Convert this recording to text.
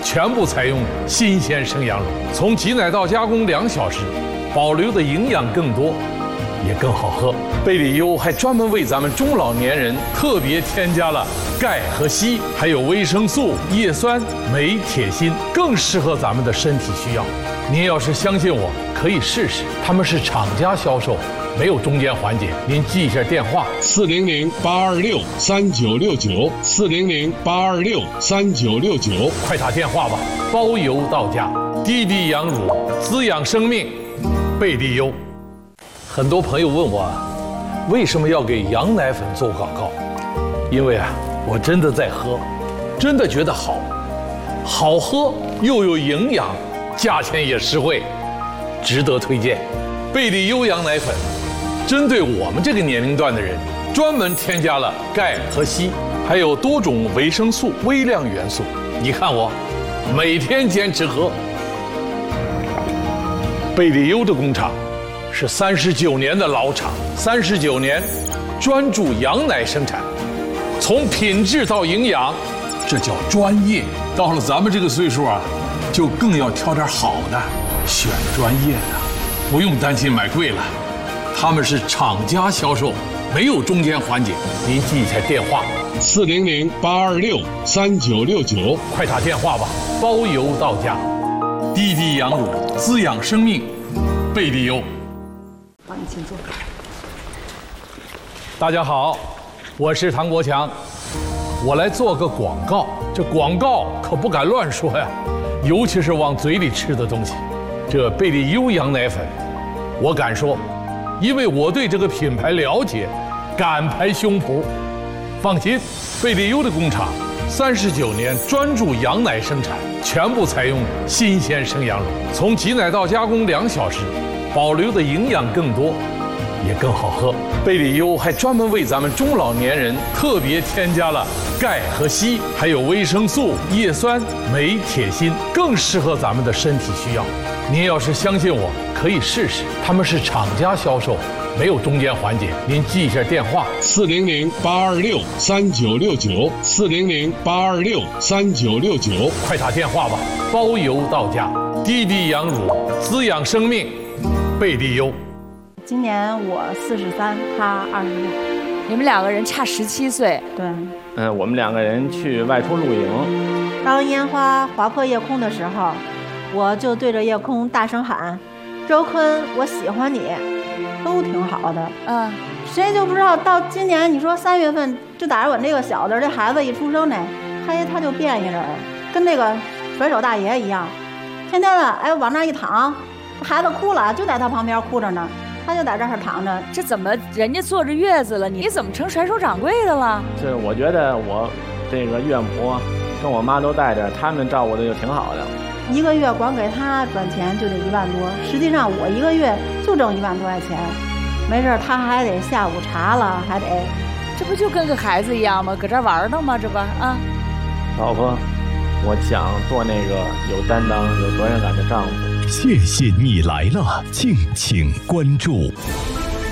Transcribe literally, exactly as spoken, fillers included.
全部采用新鲜生羊肉，从挤奶到加工两小时，保留的营养更多，也更好喝。贝里优还专门为咱们中老年人特别添加了钙和硒，还有维生素、叶酸、镁、铁、锌，更适合咱们的身体需要。您要是相信我，可以试试。他们是厂家销售，没有中间环节。您记一下电话： 四零零八二六三九六九，四零零八二六三九六九， 快打电话吧，包邮到家。滴滴羊乳，滋养生命，贝利优。很多朋友问我，为什么要给羊奶粉做广告？因为啊，我真的在喝，真的觉得好，好喝又有营养，价钱也实惠，值得推荐。贝利优羊奶粉，针对我们这个年龄段的人，专门添加了钙和硒，还有多种维生素、微量元素。你看我，每天坚持喝。贝利优的工厂是三十九年的老厂，三十九年专注羊奶生产，从品质到营养，这叫专业。到了咱们这个岁数啊，就更要挑点好的，选专业的，不用担心买贵了。他们是厂家销售，没有中间环节。您记一下电话： 四零零八二六三九六九， 快打电话吧，包邮到家。滴滴羊乳，滋养生命，贝利优。 好，你请坐。 大家好，我是唐国强，我来做个广告。这广告可不敢乱说呀，尤其是往嘴里吃的东西。这贝利优羊奶粉，我敢说，因为我对这个品牌了解，敢拍胸脯。放心，贝利优的工厂三十九年专注羊奶生产，全部采用新鲜生羊肉，从挤奶到加工两小时，保留的营养更多，也更好喝。贝利优还专门为咱们中老年人特别添加了钙和硒，还有维生素、叶酸、镁、铁、锌，更适合咱们的身体需要。您要是相信我，可以试试。他们是厂家销售，没有中间环节。您记一下电话： 四零零八二六三九六九，四零零八二六三九六九， 快打电话吧，包邮到家。滴滴羊乳，滋养生命，贝利优。 今年我四十三，他二十六， 你们两个人差十七岁。 对。 嗯，我们两个人去外出露营， 当烟花划破夜空的时候，我就对着夜空大声喊：“周坤，我喜欢你。”都挺好的。 嗯， 谁就不知道到今年，你说三月份就打着我这个小的，这孩子一出生呢，嘿，他就变一人，跟那个甩手大爷一样，天天的哎往那一躺，孩子哭了就在他旁边哭着呢。他就在这儿躺着， 这怎么人家坐着月子了，你怎么成甩手掌柜的了？ 这我觉得我这个岳母跟我妈都带着，他们照顾的就挺好的。 一个月光给他赚钱就得一万多，实际上我一个月就挣一万多块钱，没事他还得下午茶了，还得， 这不就跟个孩子一样吗？搁这玩呢吗？这不啊， 老婆，我想做那个有担当、有责任感的丈夫。 谢谢你来了，敬请关注。